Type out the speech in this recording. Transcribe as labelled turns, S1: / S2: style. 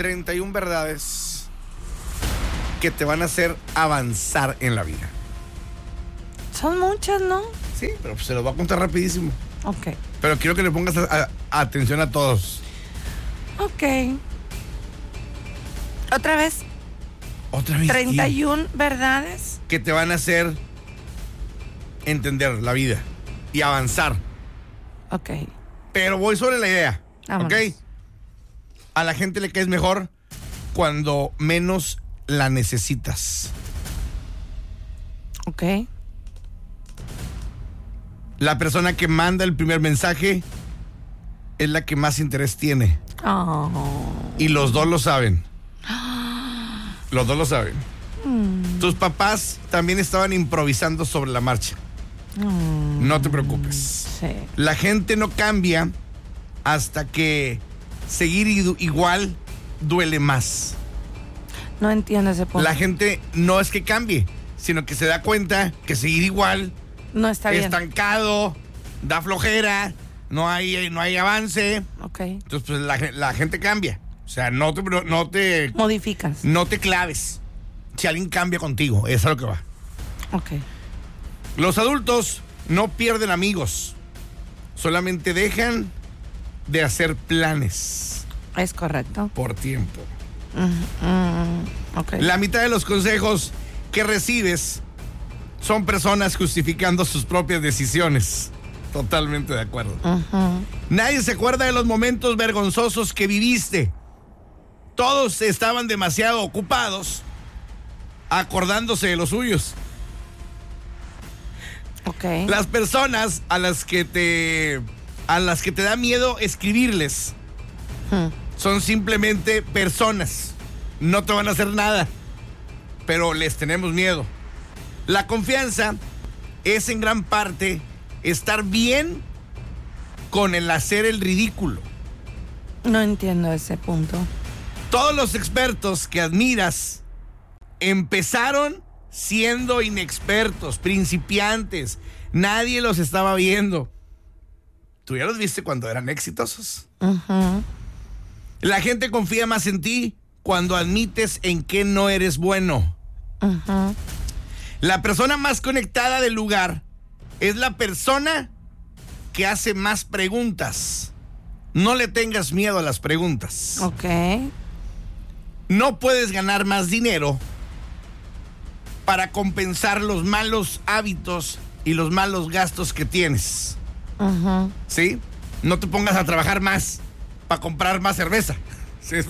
S1: 31 verdades que te van a hacer avanzar en la vida.
S2: Son muchas, ¿no?
S1: Sí, pero se los voy a contar rapidísimo.
S2: Ok.
S1: Pero quiero que le pongas atención a todos.
S2: Ok. Otra vez.
S1: Otra vez.
S2: 31 verdades.
S1: Que te van a hacer entender la vida y avanzar.
S2: Ok.
S1: Pero voy sobre la idea.
S2: Vámonos.
S1: ¿Ok? A la gente le caes mejor cuando menos la necesitas.
S2: Ok.
S1: La persona que manda el primer mensaje es la que más interés tiene.
S2: Oh.
S1: Y los dos lo saben. Los dos lo saben. Tus papás también estaban improvisando sobre la marcha. No te preocupes.
S2: Sí.
S1: La gente no cambia hasta que seguir igual duele más.
S2: No entiendo ese punto.
S1: La gente no es que cambie, sino que se da cuenta que seguir igual,
S2: No está bien.
S1: estancado, da flojera, no hay avance.
S2: Ok.
S1: Entonces, pues la gente cambia. O sea, no te
S2: Modificas.
S1: claves. Si alguien cambia contigo, es a lo que va.
S2: Ok.
S1: Los adultos no pierden amigos, solamente dejan de hacer planes
S2: Es correcto.
S1: por tiempo.
S2: Ok.
S1: La mitad de los consejos que recibes son personas justificando sus propias decisiones. Totalmente de acuerdo. Nadie se acuerda de los momentos vergonzosos que viviste. Todos estaban demasiado ocupados acordándose de los suyos.
S2: Ok.
S1: Las personas a las que te da miedo escribirles son simplemente personas. No te van a hacer nada, pero les tenemos miedo. La confianza es en gran parte estar bien con el hacer el ridículo.
S2: No entiendo ese punto.
S1: Todos los expertos que admiras empezaron siendo inexpertos, principiantes. Nadie los estaba viendo. Tú ya los viste cuando eran exitosos. La gente confía más en ti cuando admites en qué no eres bueno. La persona más conectada del lugar es la persona que hace más preguntas. No le tengas miedo a las preguntas.
S2: Ok.
S1: No puedes ganar más dinero para compensar los malos hábitos y los malos gastos que tienes. ¿Sí? No te pongas a trabajar más para comprar más cerveza. ¿Sí?